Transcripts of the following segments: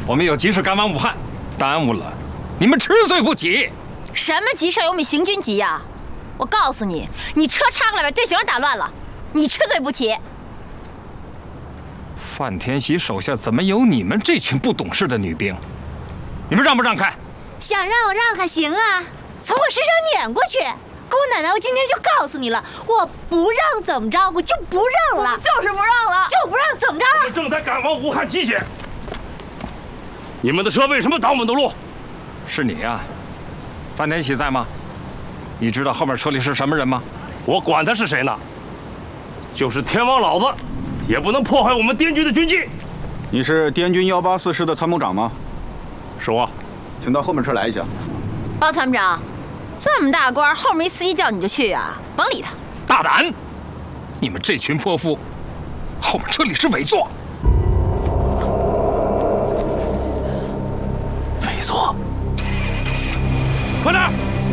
我们有急事赶往武汉，耽误了，你们吃罪不起。 什么急事有我们行军急呀？我告诉你，你车插过来把队形打乱了，你吃罪不起。 范天喜手下怎么有你们这群不懂事的女兵？你们让不让开？ 想让我让开行啊，从我身上撵过去。姑奶奶，我今天就告诉你了，我不让怎么着，我就不让了， 就是不让了， 就不让怎么着？ 我们正在赶往武汉集结，你们的车为什么挡我们的路？ 是你呀，范天喜在吗？你知道后面车里是什么人吗？ 我管他是谁呢，就是天王老子，也不能破坏我们滇军的军纪。 你是滇军184师的参谋长吗？ 是我， 请到后面车来一下。 包参谋长，这么大官，后面一司机叫你就去啊？甭理他。 大胆！你们这群泼妇，后面车里是伪座。 伪座！快点！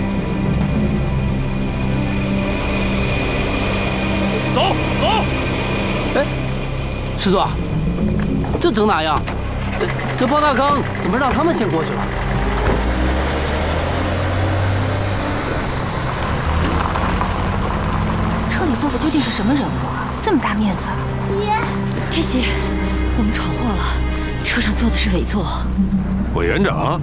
走走！ 哎，师座，这整哪样？这包大刚怎么让他们先过去了？ 车里坐的究竟是什么人物啊？这么大面子！ 姐， 天喜，我们闯祸了，车上坐的是伪座。 委员长，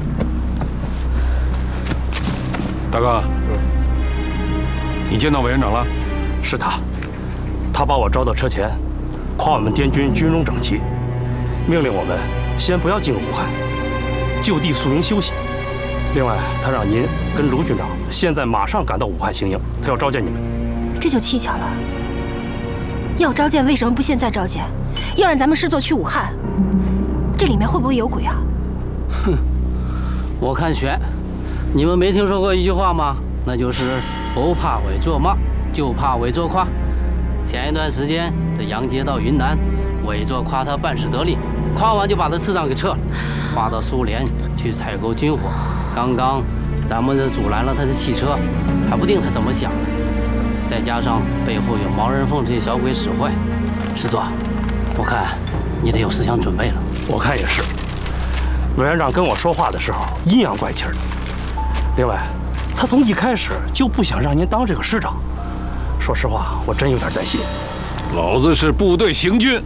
大哥，你见到委员长了？是他，他把我招到车前，夸我们滇军军容整齐，命令我们先不要进入武汉，就地宿营休息。另外，他让您跟卢军长现在马上赶到武汉行营，他要召见你们。 这就蹊跷了。要召见为什么不现在召见？要让咱们师座去武汉，这里面会不会有鬼啊？ 哼，我看悬。你们没听说过一句话吗？那就是不怕伪座骂，就怕伪座夸。前一段时间，这杨杰到云南，伪座夸他办事得力，夸完就把他次长给撤了，发到苏联去采购军火。刚刚咱们这阻拦了他的汽车，还不定他怎么想的。再加上背后有毛人凤这些小鬼使坏，师座，我看你得有思想准备了。 我看也是。委员长跟我说话的时候阴阳怪气的。另外，他从一开始就不想让您当这个师长。说实话，我真有点担心。老子是部队行军，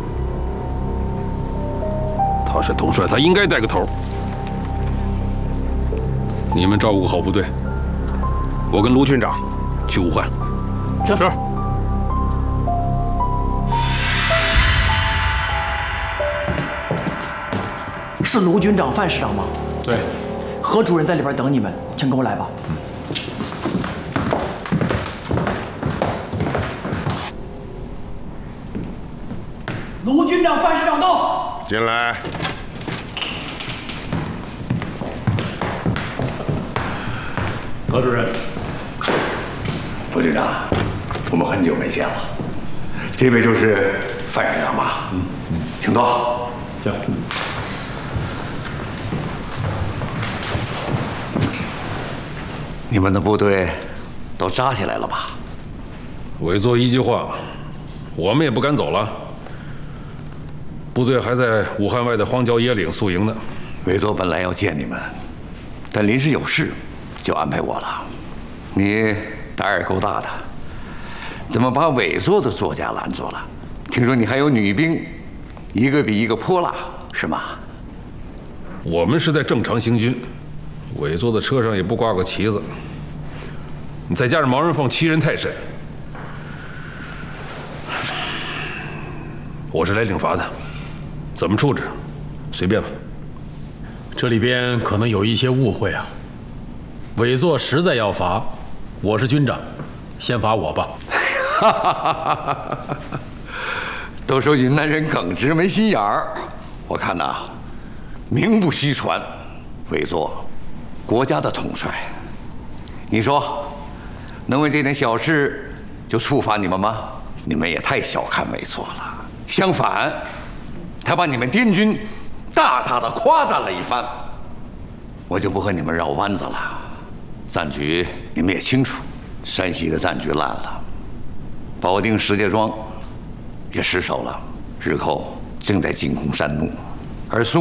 他是统帅，他应该带个头。你们照顾好部队，我跟卢军长去武汉。是。 是卢军长、范师长吗？ 对。 何主任在里边等你们，请跟我来吧。卢军长、范师长到。 进来。 何主任，卢军长，我们很久没见了。这位就是范师长吧？请坐。 行。 你们的部队都扎起来了吧？ 委座一句话，我们也不敢走了。部队还在武汉外的荒郊野岭宿营呢。 委座本来要见你们，但临时有事，就安排我了。你胆儿够大的，怎么把委座的座驾拦住了？听说你还有女兵，一个比一个泼辣，是吗？ 我们是在正常行军，委座的车上也不挂个旗子。你再加上毛人凤欺人太甚，我是来领罚的，怎么处置，随便吧。 这里边可能有一些误会啊。委座实在要罚，我是军长，先罚我吧。 都说云南人耿直没心眼儿，我看呐，名不虚传，委座国家的统帅，你说能为这点小事就处罚你们吗？你们也太小看委座了。相反，他把你们滇军大大的夸赞了一番。我就不和你们绕弯子了。战局你们也清楚，山西的战局烂了，保定、石家庄也失守了，日寇正在进攻山东，而